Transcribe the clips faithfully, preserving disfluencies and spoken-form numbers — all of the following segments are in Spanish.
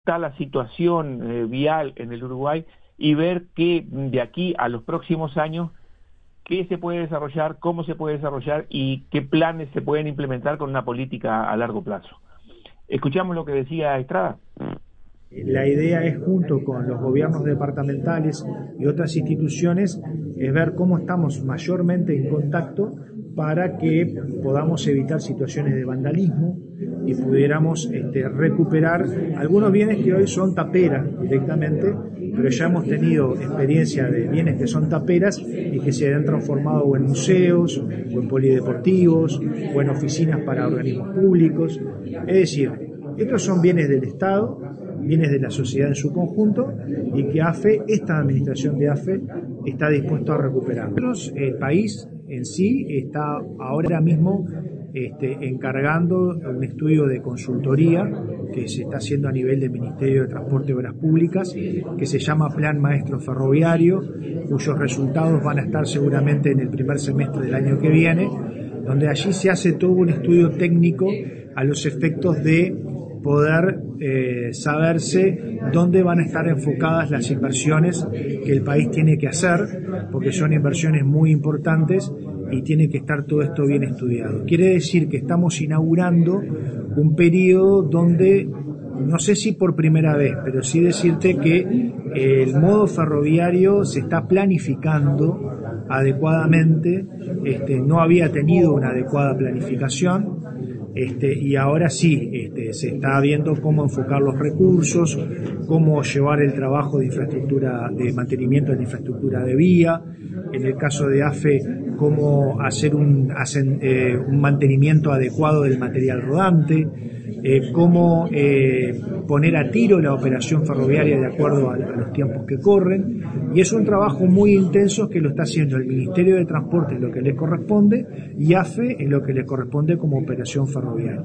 está la situación eh, vial en el Uruguay y ver que de aquí a los próximos años qué se puede desarrollar, cómo se puede desarrollar y qué planes se pueden implementar con una política a largo plazo. ¿Escuchamos lo que decía Estrada? La idea es, junto con los gobiernos departamentales y otras instituciones, es ver cómo estamos mayormente en contacto para que podamos evitar situaciones de vandalismo y pudiéramos este, recuperar algunos bienes que hoy son taperas directamente, pero ya hemos tenido experiencia de bienes que son taperas y que se han transformado o en museos, o en polideportivos, o en oficinas para organismos públicos. Es decir, estos son bienes del Estado, bienes de la sociedad en su conjunto, y que AFE, esta administración de AFE, está dispuesto a recuperar. El país en sí está ahora mismo este, encargando un estudio de consultoría que se está haciendo a nivel del Ministerio de Transporte y Obras Públicas, que se llama Plan Maestro Ferroviario, cuyos resultados van a estar seguramente en el primer semestre del año que viene, donde allí se hace todo un estudio técnico a los efectos de poder eh, saberse dónde van a estar enfocadas las inversiones que el país tiene que hacer, porque son inversiones muy importantes y tiene que estar todo esto bien estudiado. Quiere decir que estamos inaugurando un periodo donde, no sé si por primera vez, pero sí decirte que el modo ferroviario se está planificando adecuadamente, este, no había tenido una adecuada planificación. Este, y ahora sí, este, se está viendo cómo enfocar los recursos, cómo llevar el trabajo de infraestructura, de mantenimiento de la infraestructura de vía, en el caso de AFE, cómo hacer un, hacen, eh, un mantenimiento adecuado del material rodante, eh, cómo eh, poner a tiro la operación ferroviaria de acuerdo a, a los tiempos que corren, y es un trabajo muy intenso que lo está haciendo el Ministerio de Transporte en lo que le corresponde y AFE en lo que le corresponde como operación ferroviaria.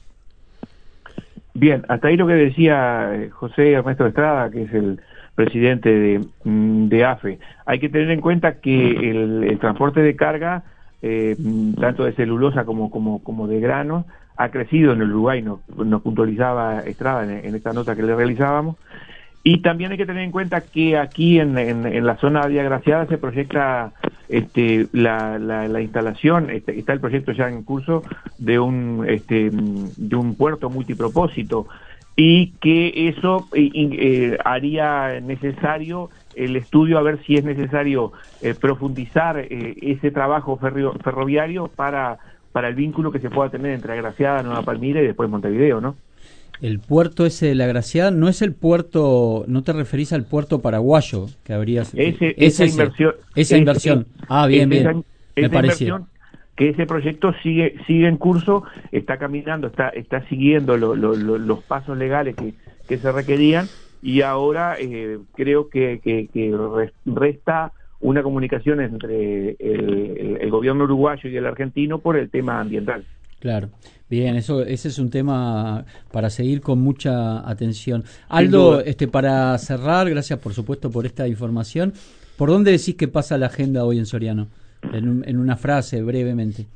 Bien, hasta ahí lo que decía José Ernesto Estrada, que es el presidente de, de AFE. Hay que tener en cuenta que el, el transporte de carga, eh, tanto de celulosa como, como, como de grano, ha crecido en el Uruguay, nos, nos puntualizaba Estrada en, en esta nota que le realizábamos. Y también hay que tener en cuenta que aquí en, en, en la zona de Agraciada se proyecta este, la, la, la instalación, este, está el proyecto ya en curso de un, este, de un puerto multipropósito, y que eso eh, eh, haría necesario el estudio a ver si es necesario eh, profundizar eh, ese trabajo ferro, ferroviario para, para el vínculo que se pueda tener entre Agraciada, Nueva Palmira y después Montevideo, ¿no? El puerto ese de la Agraciada no es el puerto, no te referís al puerto paraguayo que habrías ese, esa ese, inversión esa ese, inversión ah bien esa, bien esa me parecía inversión, que ese proyecto sigue sigue en curso, está caminando, está está siguiendo lo, lo, lo, los pasos legales que, que se requerían, y ahora eh, creo que, que, que resta una comunicación entre el, el gobierno uruguayo y el argentino por el tema ambiental. Claro, bien, eso ese es un tema para seguir con mucha atención. Aldo, este para cerrar, gracias por supuesto por esta información. ¿Por dónde decís que pasa la agenda hoy en Soriano? En, un, en una frase, brevemente.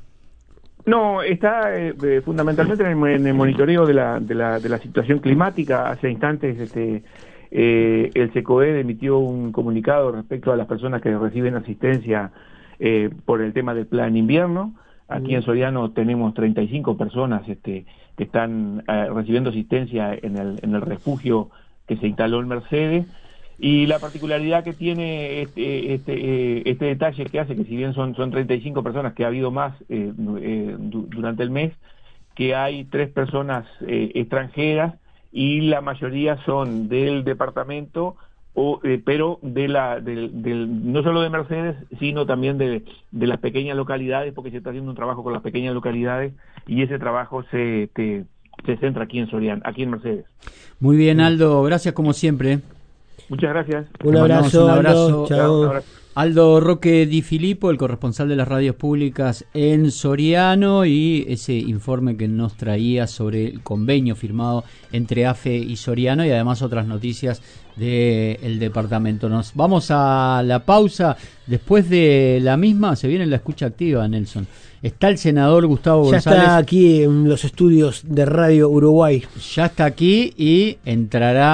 No, está eh, fundamentalmente en el, en el monitoreo de la, de, la, de la situación climática. Hace instantes este, eh, el SECOED emitió un comunicado respecto a las personas que reciben asistencia eh, por el tema del plan invierno. Aquí en Soriano tenemos treinta y cinco personas este, que están eh, recibiendo asistencia en el, en el refugio que se instaló en Mercedes, y la particularidad que tiene este, este, eh, este detalle que hace que, si bien son, son treinta y cinco personas, que ha habido más eh, eh, du durante el mes, que hay tres personas eh, extranjeras, y la mayoría son del departamento, O, eh, pero de la del, del, no solo de Mercedes, sino también de, de las pequeñas localidades, porque se está haciendo un trabajo con las pequeñas localidades, y ese trabajo se te, se centra aquí en Soriano, aquí en Mercedes. Muy bien, Aldo, gracias como siempre. Muchas gracias. Un abrazo, un abrazo. Aldo, chao. Un abrazo. Aldo Roque Di Filippo, el corresponsal de las radios públicas en Soriano, y ese informe que nos traía sobre el convenio firmado entre AFE y Soriano, y además otras noticias del departamento. Nos vamos a la pausa. Después de la misma se viene la escucha activa, Nelson. Está el senador Gustavo ya González. Ya está aquí en los estudios de Radio Uruguay. Ya está aquí y entrará